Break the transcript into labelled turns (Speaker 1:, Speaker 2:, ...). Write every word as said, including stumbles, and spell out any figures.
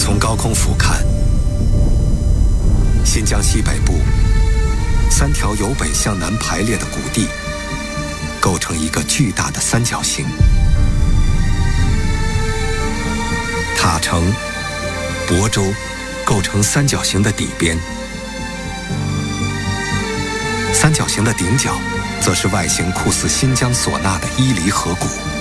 Speaker 1: 从高空俯瞰，新疆西北部三条由北向南排列的谷地，构成一个巨大的三角形。塔城、亳州构成三角形的底边，三角形的顶角则是外形酷似新疆唢呐的伊犁河谷。